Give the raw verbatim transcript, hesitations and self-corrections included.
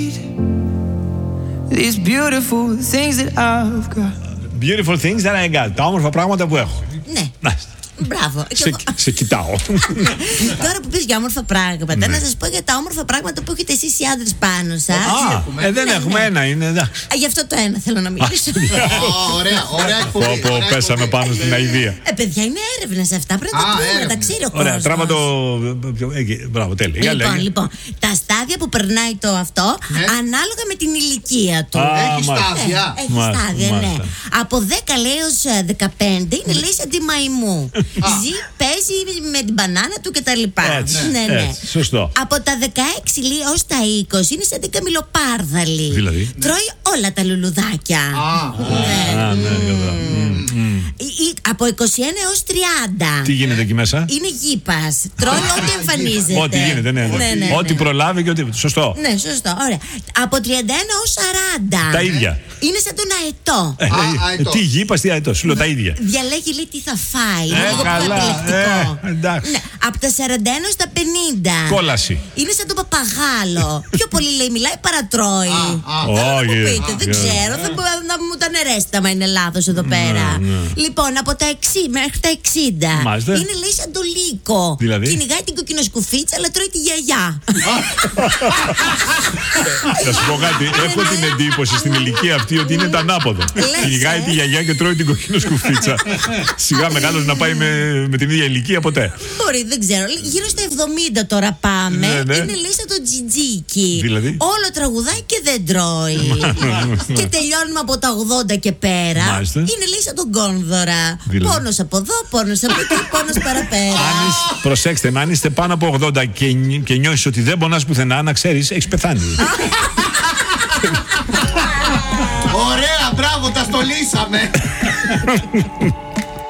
These beautiful things that I've got. Beautiful things that I got. Τα όμορφα πράγματα που έχω. Ναι. Μπράβο. Σε, σε κοιτάω. Τώρα που πεις για όμορφα πράγματα, ναι. Να σας πω για τα όμορφα πράγματα που έχετε εσείς οι άντρες πάνω σας. Α, ε, δεν ναι, έχουμε ναι. Ένα, είναι εντάξει. Α, γι' αυτό το ένα θέλω να μιλήσω. Ωραία, ωραία εκπομπή. Πω, πέσαμε πάνω στην αηδία. Ε, παιδιά, είναι έρευνες αυτά. Πρέπει να τα πούμε, να τα ξέρει ο κόσμος. Ωραία, τράβα το. Μπράβο, τέλεια. Λοιπόν, λοιπόν, τα στάδια που περνάει το αυτό ανάλογα με την ηλικία του. Έχει στάδια. Έχει στάδια, ναι. Από δέκα λέει έως δεκαπέντε είναι λέει σαν τη μαϊμού. Ζει, παίζει με την μπανάνα του κτλ. Έτσι, ναι, ναι. έτσι, σωστό. Από τα δεκαέξι λέει ως τα είκοσι είναι σαν την καμιλοπάρδαλη. Δηλαδή. Τρώει όλα τα λουλουδάκια. Από είκοσι ένα έως τριάντα. Τι γίνεται εκεί μέσα? Είναι γήπας. Τρώει ό,τι εμφανίζεται. Ό,τι γίνεται, ναι. ναι, ναι, ό,τι ναι. προλάβει και ό,τι. Σωστό. Ναι, σωστό. Ωραία. Από τριάντα ένα έως σαράντα. Τα ίδια. Είναι σαν τον αετό. Ε, ε, τι γήπας, τι αετός. Σου λέω τα ίδια. Διαλέγει λέει τι θα φάει. Ε, είναι λίγο πιο επιλεκτικό. Ε, εντάξει. Ναι. Από τα σαράντα ένα στα πενήντα. Κόλαση. Είναι σαν τον παπαγάλο. Πιο πολύ λέει μιλάει παρατρώει. Όχι. Δεν ξέρω. Θα να μου τα νερέσετε άμα είναι λάθος εδώ πέρα. Λοιπόν, από τα εξήντα μέχρι τα εξήντα είναι λέει σαν το λύκο. Δηλαδή. Κυνηγάει την κοκκινοσκουφίτσα αλλά τρώει τη γιαγιά. Να σου πω κάτι. Έχω την εντύπωση στην ηλικία αυτή ότι είναι το ανάποδο. Κυνηγάει τη γιαγιά και τρώει την κοκκινοσκουφίτσα. Σιγά μεγάλος να πάει με την ίδια ηλικία ποτέ. Μπορεί, δεν ξέρω. Γύρω στα εβδομήντα τώρα πάμε. Είναι λέει σαν το τζιτζίκι. Δηλαδή. Όλο τραγουδάει και δεν τρώει. Και τελειώνουμε από τα ογδόντα και πέρα. Μάλιστα. Είναι λέει σαν τον Κόνδωρα. Δηλαδή. Πόνος από εδώ, πόνος από εκεί, πόνος παραπέρα. Προσέξτε, αν είστε πάνω από ογδόντα και, και νιώσεις ότι δεν πονάς πουθενά, να ξέρεις, έχεις πεθάνει. Ωραία, μπράβο, τα στολίσαμε.